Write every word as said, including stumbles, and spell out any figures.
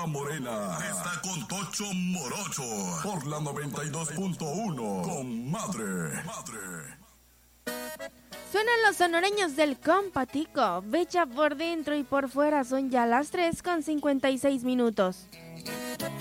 La Morena está con Tocho Morocho por la noventa y dos punto uno con Madre. Madre. Suenan los sonoreños del Compatico, bella por dentro y por fuera, son ya las tres con cincuenta y seis minutos.